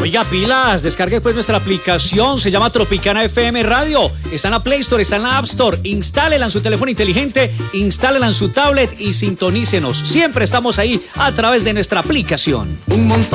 Oiga, pilas, descargue pues nuestra aplicación, se llama Tropicana FM Radio. Está en la Play Store, está en la App Store. Instálela en su teléfono inteligente, instálela en su tablet y sintonícenos. Siempre estamos ahí a través de nuestra aplicación. Un montón